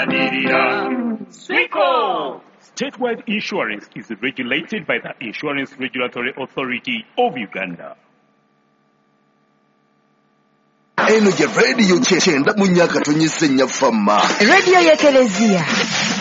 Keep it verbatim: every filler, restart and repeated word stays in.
Sweco! Statewide insurance is regulated by the Insurance Regulatory Authority of Uganda. Eno je radio chenda munyaka tonyise nyafama. Radio ya Kelezia.